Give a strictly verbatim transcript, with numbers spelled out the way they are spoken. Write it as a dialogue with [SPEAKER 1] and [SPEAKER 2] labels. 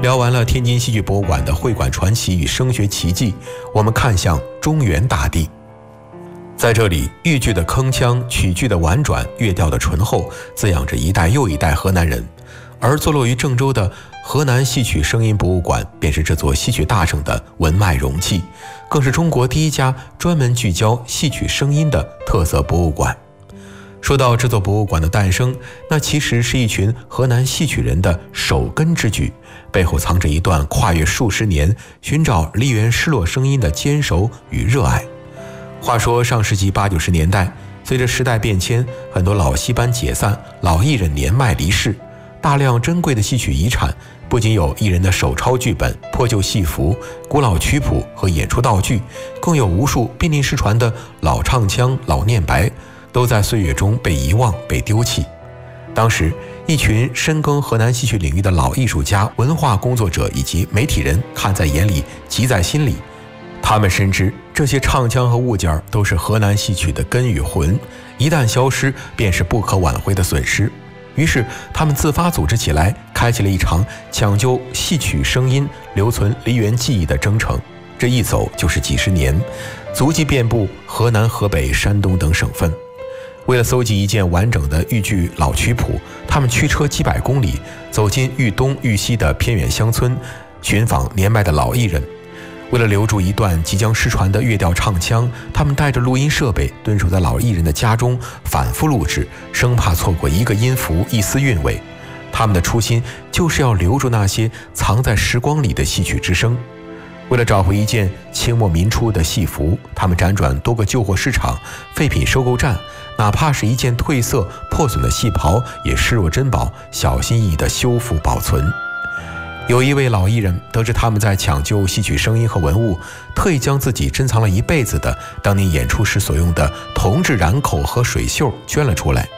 [SPEAKER 1] 聊完了天津戏剧博物馆的会馆传奇与声学奇迹，我们看向中原大地。在这里，豫剧的铿锵，曲剧的婉转，乐调的醇厚，滋养着一代又一代河南人。而坐落于郑州的河南戏曲声音博物馆，便是这座戏曲大省的文脉容器，更是中国第一家专门聚焦戏曲声音的特色博物馆。说到这座博物馆的诞生，那其实是一群河南戏曲人的守根之举，背后藏着一段跨越数十年寻找梨园失落声音的坚守与热爱。话说上世纪八九十年代，随着时代变迁，很多老戏班解散，老艺人年迈离世，大量珍贵的戏曲遗产，不仅有艺人的手抄剧本、破旧戏服、古老曲谱和演出道具，更有无数濒临失传的老唱腔、老念白，都在岁月中被遗忘、被丢弃。当时，一群深耕河南戏曲领域的老艺术家、文化工作者以及媒体人看在眼里，急在心里。他们深知这些唱腔和物件都是河南戏曲的根与魂，一旦消失，便是不可挽回的损失。于是，他们自发组织起来，开启了一场抢救戏曲声音、留存梨园记忆的征程。这一走就是几十年，足迹遍布河南、河北、山东等省份。为了搜集一件完整的豫剧老曲谱，他们驱车几百公里，走进豫东、豫西的偏远乡村，寻访年迈的老艺人。为了留住一段即将失传的乐调唱腔，他们带着录音设备蹲守在老艺人的家中，反复录制，生怕错过一个音符、一丝韵味。他们的初心就是要留住那些藏在时光里的戏曲之声。为了找回一件清末民初的戏服，他们辗转多个旧货市场、废品收购站，哪怕是一件褪色破损的戏袍，也视若珍宝，小心翼翼地修复保存。有一位老艺人得知他们在抢救戏曲声音和文物，特意将自己珍藏了一辈子的当年演出时所用的铜制染口和水袖捐了出来。